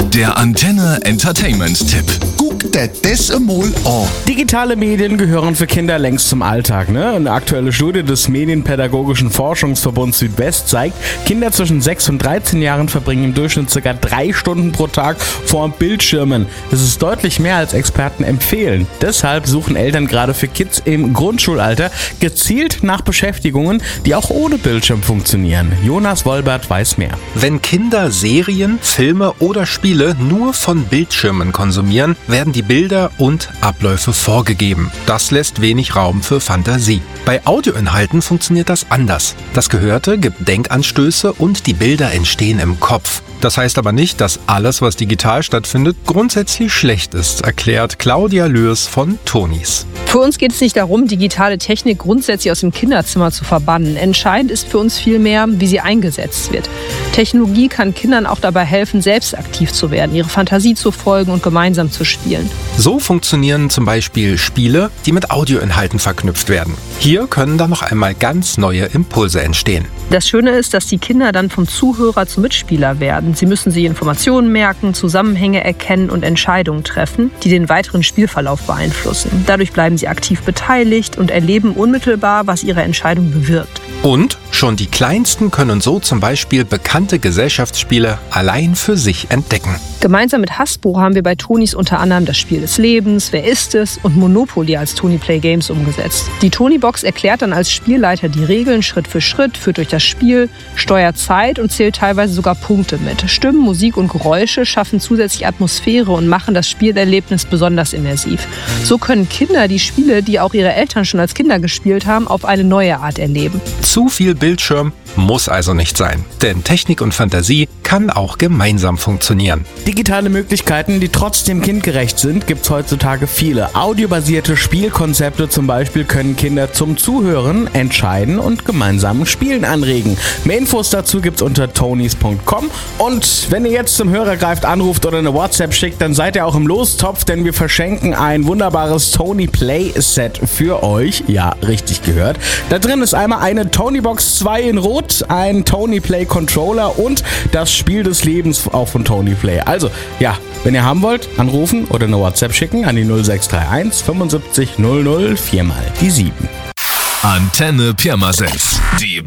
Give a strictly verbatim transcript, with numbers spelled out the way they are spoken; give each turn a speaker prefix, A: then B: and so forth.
A: Der Antenne Entertainment-Tipp.
B: Guck dir das einmal an.
C: Digitale Medien gehören für Kinder längst zum Alltag. Ne? Eine aktuelle Studie des Medienpädagogischen Forschungsverbunds Südwest zeigt, Kinder zwischen sechs und dreizehn Jahren verbringen im Durchschnitt ca. drei Stunden pro Tag vor Bildschirmen. Das ist deutlich mehr, als Experten empfehlen. Deshalb suchen Eltern gerade für Kids im Grundschulalter gezielt nach Beschäftigungen, die auch ohne Bildschirm funktionieren. Jonas Wolbert weiß mehr.
D: Wenn Kinder Serien, Filme oder Spiele nur von Bildschirmen konsumieren, werden die Bilder und Abläufe vorgegeben. Das lässt wenig Raum für Fantasie. Bei Audioinhalten funktioniert das anders. Das Gehörte gibt Denkanstöße und die Bilder entstehen im Kopf. Das heißt aber nicht, dass alles, was digital stattfindet, grundsätzlich schlecht ist, erklärt Claudia Lührs von Tonys.
E: Für uns geht es nicht darum, digitale Technik grundsätzlich aus dem Kinderzimmer zu verbannen. Entscheidend ist für uns vielmehr, wie sie eingesetzt wird. Technologie kann Kindern auch dabei helfen, selbst aktiv zu werden, ihre Fantasie zu folgen und gemeinsam zu spielen.
D: So funktionieren zum Beispiel Spiele, die mit Audioinhalten verknüpft werden. Hier können dann noch einmal ganz neue Impulse entstehen.
E: Das Schöne ist, dass die Kinder dann vom Zuhörer zum Mitspieler werden. Sie müssen sich Informationen merken, Zusammenhänge erkennen und Entscheidungen treffen, die den weiteren Spielverlauf beeinflussen. Dadurch bleiben sie aktiv beteiligt und erleben unmittelbar, was ihre Entscheidung bewirkt.
D: Und schon die Kleinsten können so zum Beispiel bekannte Gesellschaftsspiele allein für sich entdecken.
E: Gemeinsam mit Hasbro haben wir bei Tonys unter anderem das Spiel des Lebens, Wer ist es? Und Monopoly als Tony Play Games umgesetzt. Die Tony-Box erklärt dann als Spielleiter die Regeln Schritt für Schritt, führt durch das Spiel, steuert Zeit und zählt teilweise sogar Punkte mit. Stimmen, Musik und Geräusche schaffen zusätzlich Atmosphäre und machen das Spielerlebnis besonders immersiv. So können Kinder die Spiele, die auch ihre Eltern schon als Kinder gespielt haben, auf eine neue Art erleben.
D: Zu viel Bildschirm muss also nicht sein, denn Technik und Fantasie kann auch gemeinsam funktionieren.
C: Digitale Möglichkeiten, die trotzdem kindgerecht sind, gibt es heutzutage viele. Audiobasierte Spielkonzepte zum Beispiel können Kinder zum Zuhören, Entscheiden und gemeinsamen Spielen anregen. Mehr Infos dazu gibt's unter tonys punkt com. Und wenn ihr jetzt zum Hörer greift, anruft oder eine WhatsApp schickt, dann seid ihr auch im Lostopf, denn wir verschenken ein wunderbares Tony Play Set für euch. Ja, richtig gehört. Da drin ist einmal eine Tony Box zwei in Rot, ein Tony Play Controller und das Spiel des Lebens auch von Tony Play. Also, ja, wenn ihr haben wollt, anrufen oder eine WhatsApp schicken an die null sechs drei eins fünfundsiebzig null null vier mal die sieben.
A: Antenne Pirmasens. Die